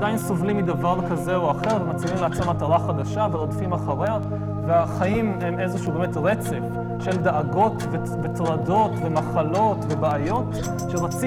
שעדיין סובלים מדבר כזה או אחר ומציבים לעצמם מטרה חדשה ורודפים אחריה, והחיים הם איזשהו באמת רצף של דאגות וטרדות ומחלות ובעיות שרצים